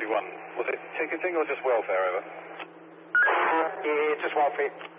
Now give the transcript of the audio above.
1. Was it ticketing or just welfare, over? Yeah, just welfare.